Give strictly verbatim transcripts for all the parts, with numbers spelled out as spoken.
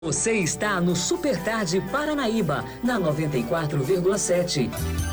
Você está no Super Tarde Paranaíba, na noventa e quatro vírgula sete.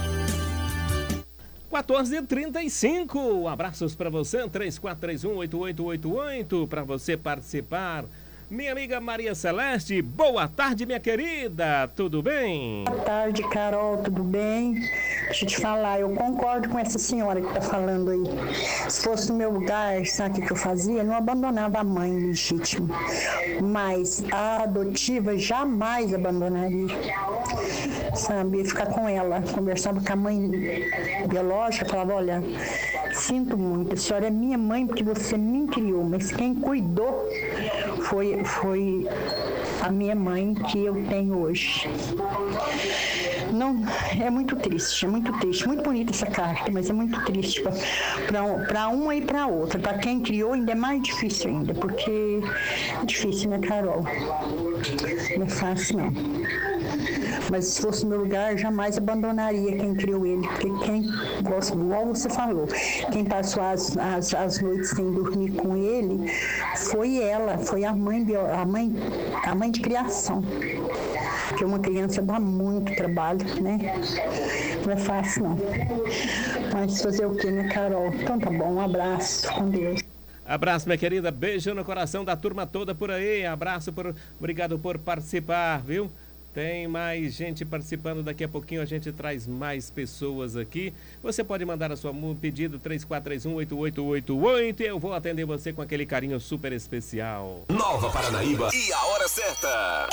quatorze e trinta e cinco. Abraços para você, três quatro três um, oito oito oito oito, para você participar. Minha amiga Maria Celeste, boa tarde, minha querida, tudo bem? Boa tarde, Carol, tudo bem? Deixa eu te falar, eu concordo com essa senhora que tá falando aí. Se fosse no meu lugar, sabe o que eu fazia? Eu não abandonava a mãe legítima, mas a adotiva jamais abandonaria, sabe? Ia ficar com ela, conversava com a mãe biológica, falava, olha, sinto muito, a senhora é minha mãe porque você me criou, mas quem cuidou foi, foi a minha mãe que eu tenho hoje. Não, é muito triste, é muito triste, muito bonita essa carta, mas é muito triste para uma e para outra. Para quem criou ainda é mais difícil ainda, porque é difícil, né, Carol? Não é fácil, não. Mas se fosse no meu lugar, jamais abandonaria quem criou ele, porque quem gosta, igual você falou, quem passou as, as, as noites sem dormir com ele foi ela, foi a mãe, a mãe, a mãe de criação. Porque uma criança dá muito trabalho, né? Não é fácil, não. Mas fazer o quê, né, Carol? Então tá bom, um abraço, com Deus. Abraço, minha querida, beijo no coração da turma toda por aí, abraço, por, obrigado por participar, viu? Tem mais gente participando, daqui a pouquinho a gente traz mais pessoas aqui. Você pode mandar a sua pedido três quatro três um, oito oito oito oito e eu vou atender você com aquele carinho super especial. Nova Paranaíba e a hora certa.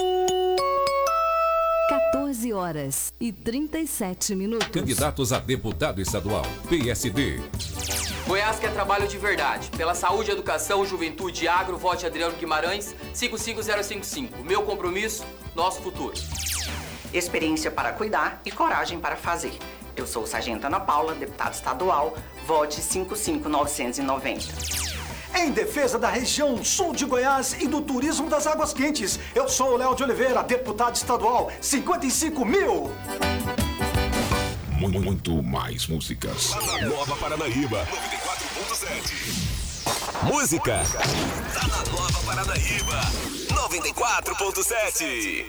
quatorze horas e trinta e sete minutos. Candidatos a deputado estadual, P S D. Goiás quer trabalho de verdade. Pela saúde, educação, juventude e agro, vote Adriano Guimarães, cinco cinco zero cinco cinco. Meu compromisso, nosso futuro. Experiência para cuidar e coragem para fazer. Eu sou Sargento Ana Paula, deputada estadual, vote cinco cinco nove nove zero. Em defesa da região sul de Goiás e do turismo das águas quentes, eu sou o Léo de Oliveira, deputado estadual, cinquenta e cinco mil. Muito mais músicas. Tá na Nova Paranaíba, noventa e quatro ponto sete. Música. Tá na Nova Paranaíba, noventa e quatro ponto sete.